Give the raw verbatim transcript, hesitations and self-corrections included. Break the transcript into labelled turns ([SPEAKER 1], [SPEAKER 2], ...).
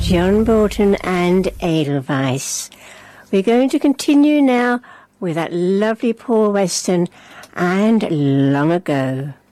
[SPEAKER 1] John Bolton and Edelweiss. We're going to continue now with that lovely Paul Weston and Long Ago.